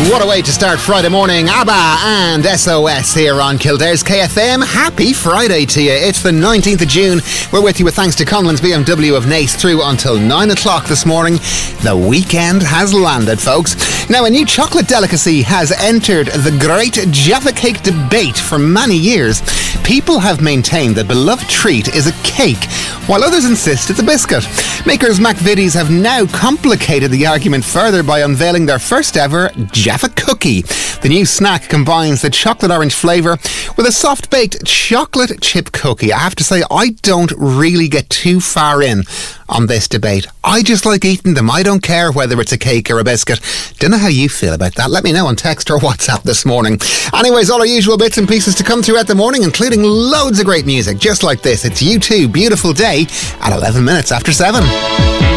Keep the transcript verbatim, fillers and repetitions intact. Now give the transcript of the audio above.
What a way to start Friday morning. ABBA and S O S here on Kildare's K F M. Happy Friday to you. It's the nineteenth of June. We're with you with thanks to Conlon's B M W of Naas through until nine o'clock this morning. The weekend has landed, folks. Now, a new chocolate delicacy has entered the great Jaffa Cake debate for many years. People have maintained that beloved treat is a cake, while others insist it's a biscuit. Makers McVitie's have now complicated the argument further by unveiling their first ever Jaffa Cookie. The new snack combines the chocolate orange flavour with a soft-baked chocolate chip cookie. I have to say, I don't really get too far in on this debate. I just like eating them. I don't care whether it's a cake or a biscuit. Don't know how you feel about that. Let me know on text or WhatsApp this morning. Anyways, all our usual bits and pieces to come throughout the morning, including loads of great music just like this. It's U two, Beautiful Day, at eleven minutes after seven.